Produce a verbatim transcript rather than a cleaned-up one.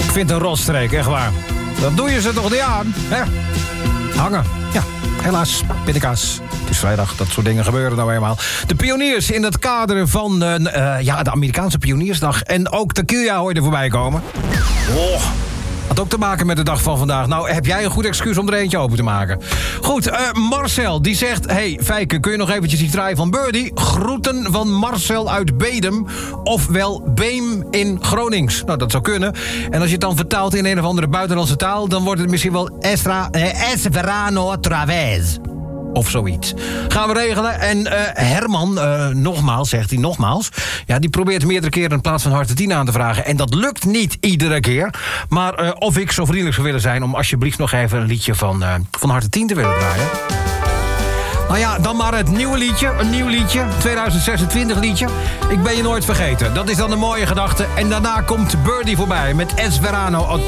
Ik vind het een rotstreek, echt waar. Dat doe je ze toch niet aan, hè? Hangen, ja, helaas, pindakaas. Het is vrijdag, dat soort dingen gebeuren nou eenmaal. De pioniers in het kader van uh, uh, ja, de Amerikaanse Pioniersdag. En ook tequila hoor je er voorbij komen. Oh, had ook te maken met de dag van vandaag. Nou, heb jij een goed excuus om er eentje open te maken? Goed, uh, Marcel, die zegt... Hey, Fijke, kun je nog eventjes die draai van Birdie? Groeten van Marcel uit Bedum. Ofwel Beem in Gronings. Nou, dat zou kunnen. En als je het dan vertaalt in een of andere buitenlandse taal... dan wordt het misschien wel Estra, eh, Es verano través. Of zoiets. Gaan we regelen. En uh, Herman, uh, nogmaals, zegt hij nogmaals... ja, die probeert meerdere keren in plaats van Harte tien aan te vragen. En dat lukt niet iedere keer. Maar uh, of ik zo vriendelijk zou willen zijn... om alsjeblieft nog even een liedje van, uh, van Harte tien te willen draaien. Nou ja, dan maar het nieuwe liedje. Een nieuw liedje. tweeduizend zesentwintig liedje. Ik ben je nooit vergeten. Dat is dan een mooie gedachte. En daarna komt Birdie voorbij met Es Verano